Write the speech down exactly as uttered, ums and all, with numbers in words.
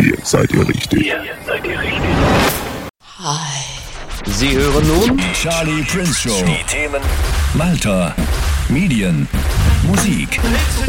Hier seid ihr richtig. Hier seid ihr richtig. Hi. Sie hören nun Die Charlie Prince Show. Die Themen Malta. Medien. Musik.